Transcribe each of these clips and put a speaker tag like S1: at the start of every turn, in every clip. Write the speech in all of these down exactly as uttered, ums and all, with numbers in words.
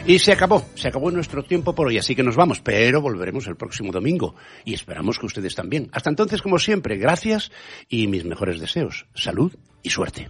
S1: Y se acabó, se acabó nuestro tiempo por hoy, así que nos vamos, pero volveremos el próximo domingo y esperamos que ustedes también. Hasta entonces, como siempre, gracias y mis mejores deseos, salud y suerte.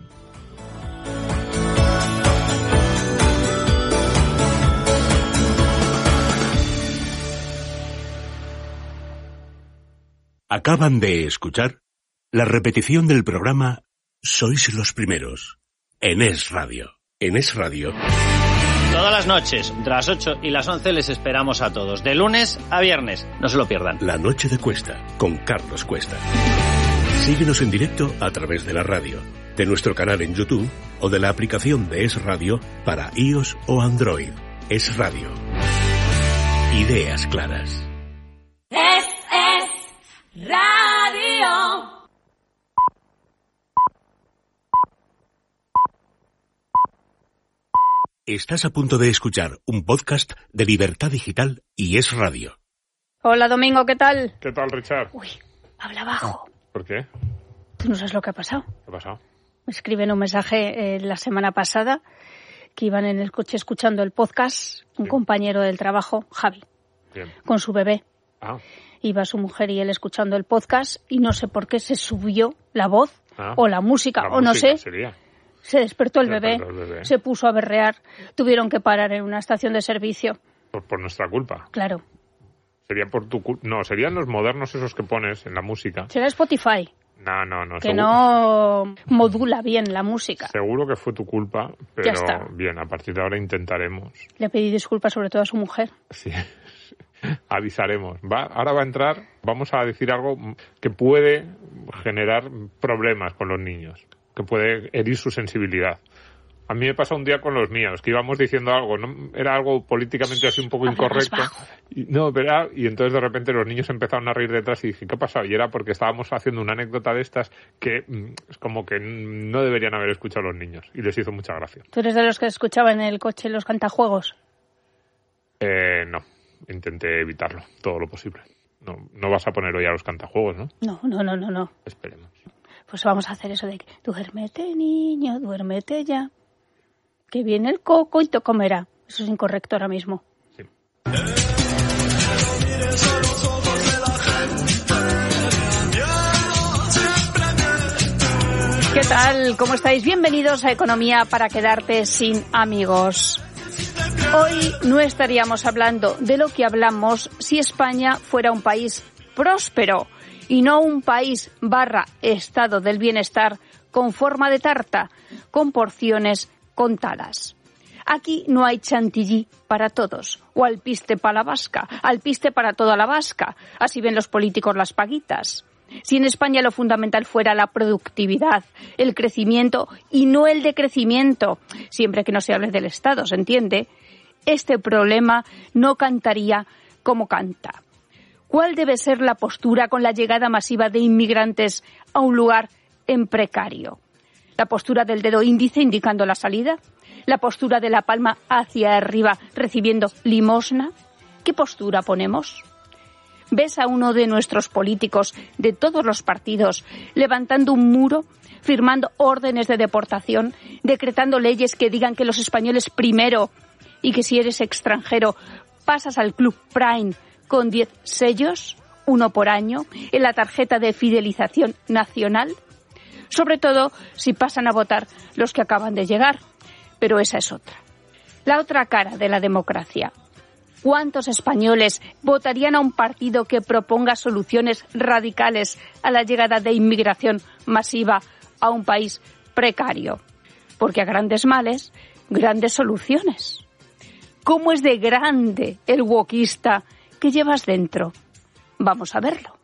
S2: Acaban de escuchar la repetición del programa Sois los Primeros, en Es Radio. En Es Radio.
S3: Todas las noches, entre las ocho y las once, les esperamos a todos, de lunes a viernes. No se lo pierdan.
S2: La Noche de Cuesta, con Carlos Cuesta. Síguenos en directo a través de la radio, de nuestro canal en YouTube o de la aplicación de Es Radio para iOS o Android. Es Radio. Ideas claras.
S4: Es, es Radio.
S2: Estás a punto de escuchar un podcast de Libertad Digital y Es Radio.
S5: Hola, Domingo, ¿qué tal?
S6: ¿Qué tal, Richard?
S5: Uy, habla bajo.
S6: ¿Por qué?
S5: Tú no sabes lo que ha pasado.
S6: ¿Qué ha pasado?
S5: Me escriben un mensaje eh, la semana pasada que iban en el coche escuchando el podcast, un sí. compañero del trabajo, Javi, Bien. con su bebé.
S6: Ah.
S5: Iba su mujer y él escuchando el podcast y no sé por qué se subió la voz ah. o la música,
S6: la
S5: o
S6: música
S5: no sé.
S6: Sería.
S5: Se despertó el,
S6: se
S5: bebé,
S6: despertó el bebé,
S5: se puso a berrear, tuvieron que parar en una estación de servicio.
S6: Por, por nuestra culpa.
S5: Claro.
S6: Sería por tu culpa. No, serían los modernos esos que pones en la música.
S5: Será Spotify.
S6: No, no, no.
S5: Que
S6: seguro.
S5: no modula bien la música.
S6: Seguro que fue tu culpa, pero
S5: ya está.
S6: Bien, a partir de ahora intentaremos.
S5: Le pedí disculpas sobre todo a su mujer.
S6: Sí. Avisaremos. Va, ahora va a entrar, vamos a decir algo que puede generar problemas con los niños, que puede herir su sensibilidad. A mí me pasó un día con los míos, que íbamos diciendo algo, ¿no? Era algo políticamente así un poco incorrecto. Y, no, pero, y entonces de repente los niños empezaron a reír detrás y dije, ¿qué pasa? Y era porque estábamos haciendo una anécdota de estas que es como que no deberían haber escuchado los niños. Y les hizo mucha gracia.
S5: ¿Tú eres de los que escuchaban en el coche los cantajuegos?
S6: Eh, no, intenté evitarlo todo lo posible. No, no vas a poner hoy a los cantajuegos, ¿no?
S5: No, no, no, no, no.
S6: Esperemos.
S5: Pues vamos a hacer eso de que duérmete, niño, duérmete ya. Que viene el coco y te comerá. Eso es incorrecto ahora mismo.
S6: Sí.
S5: ¿Qué tal? ¿Cómo estáis? Bienvenidos a Economía para quedarte sin amigos. Hoy no estaríamos hablando de lo que hablamos si España fuera un país próspero y no un país barra estado del bienestar con forma de tarta, con porciones contadas. Aquí no hay chantilly para todos, o alpiste para la vasca, alpiste para toda la vasca. Así ven los políticos las paguitas. Si en España lo fundamental fuera la productividad, el crecimiento y no el decrecimiento, siempre que no se hable del Estado, ¿se entiende? Este problema no cantaría como canta. ¿Cuál debe ser la postura con la llegada masiva de inmigrantes a un lugar en precario? ¿La postura del dedo índice indicando la salida? ¿La postura de la palma hacia arriba recibiendo limosna? ¿Qué postura ponemos? ¿Ves a uno de nuestros políticos de todos los partidos levantando un muro, firmando órdenes de deportación, decretando leyes que digan que los españoles primero y que si eres extranjero pasas al Club Prime con diez sellos, uno por año, en la tarjeta de fidelización nacional? Sobre todo si pasan a votar los que acaban de llegar. Pero esa es otra. La otra cara de la democracia. ¿Cuántos españoles votarían a un partido que proponga soluciones radicales a la llegada de inmigración masiva a un país precario? Porque a grandes males, grandes soluciones. ¿Cómo es de grande el wokista que llevas dentro? Vamos a verlo.